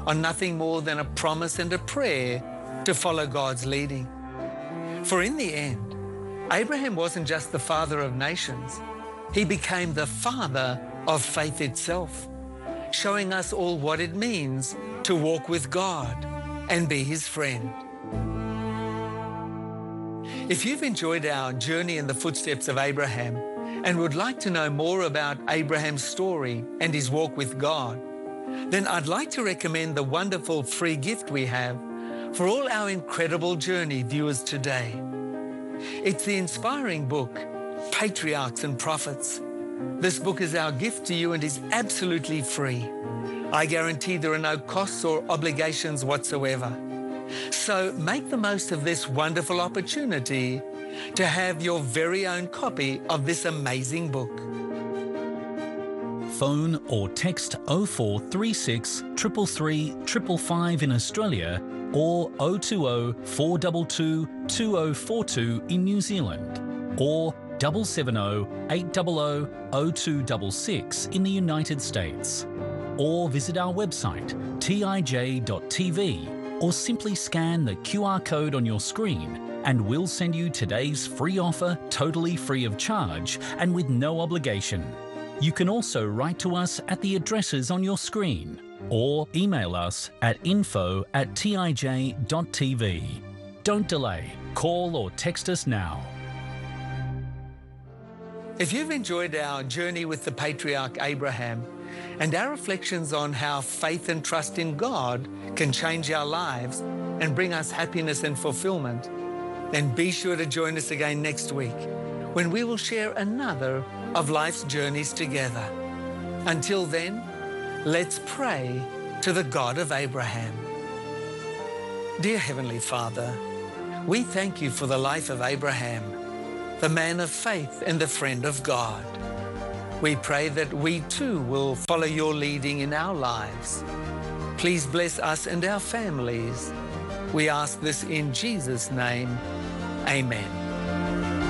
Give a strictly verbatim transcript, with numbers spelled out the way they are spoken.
on nothing more than a promise and a prayer to follow God's leading. For in the end, Abraham wasn't just the father of nations, he became the father of faith itself, showing us all what it means to walk with God and be his friend. If you've enjoyed our journey in the footsteps of Abraham and would like to know more about Abraham's story and his walk with God, then I'd like to recommend the wonderful free gift we have for all our incredible journey viewers today. It's the inspiring book, Patriarchs and Prophets. This book is our gift to you and is absolutely free. I guarantee there are no costs or obligations whatsoever. So make the most of this wonderful opportunity to have your very own copy of this amazing book. Phone or text oh four three six, three three three, five five in Australia or oh two oh, four two two, two oh four two in New Zealand or seven seven oh, eight hundred, oh two six six in the United States, or visit our website T I J dot T V or simply scan the Q R code on your screen and we'll send you today's free offer totally free of charge and with no obligation. You can also write to us at the addresses on your screen or email us at info at T I J dot T V. Don't delay, call or text us now. If you've enjoyed our journey with the patriarch Abraham and our reflections on how faith and trust in God can change our lives and bring us happiness and fulfillment, then be sure to join us again next week when we will share another of life's journeys together. Until then, let's pray to the God of Abraham. Dear Heavenly Father, we thank you for the life of Abraham, the man of faith and the friend of God. We pray that we too will follow your leading in our lives. Please bless us and our families. We ask this in Jesus' name. Amen.